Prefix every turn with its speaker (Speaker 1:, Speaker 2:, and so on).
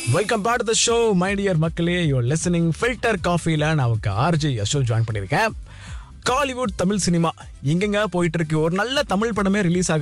Speaker 1: Welcome back to the show my dear மக்களே. You are listening filter காஃபில நான் RJ Yasho join பண்ணியிருக்கேன். Kollywood Tamil cinema எங்கெங்க போயிட்டு இருக்கு. ஒரு நல்ல தமிழ் படமே ரிலீஸ் ஆக